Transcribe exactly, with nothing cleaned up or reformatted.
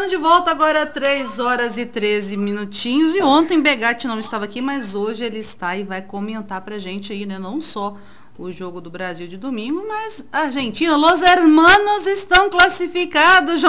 Chegando de volta agora, três horas e treze minutinhos. E ontem Begatti não estava aqui, mas hoje ele está e vai comentar pra gente aí, né? Não só o jogo do Brasil de domingo, mas a Argentina. Los hermanos estão classificados,